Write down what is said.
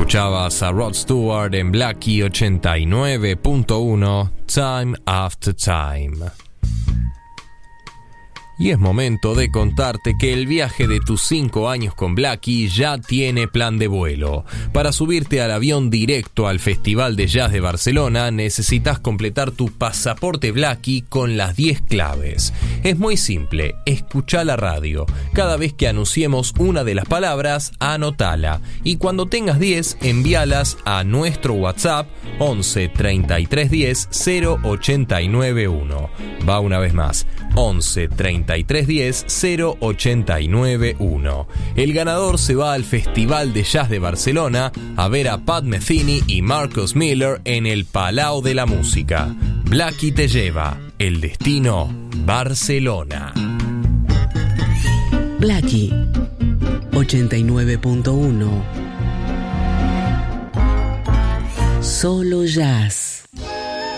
Escuchabas a Rod Stewart en Blackie 89.1, Time After Time. Y es momento de contarte que el viaje de tus 5 años con Blackie ya tiene plan de vuelo. Para subirte al avión directo al Festival de Jazz de Barcelona, necesitas completar tu pasaporte Blackie con las 10 claves. Es muy simple, escuchá la radio. Cada vez que anunciemos una de las palabras, anotala. Y cuando tengas 10, envíalas a nuestro WhatsApp 11 33 10 0891. Va una vez más, 11 33 10 0891. El ganador se va al Festival de Jazz de Barcelona a ver a Pat Metheny y Marcus Miller en el Palau de la Música. Blackie te lleva, el destino Barcelona. Blackie 89.1. Solo jazz.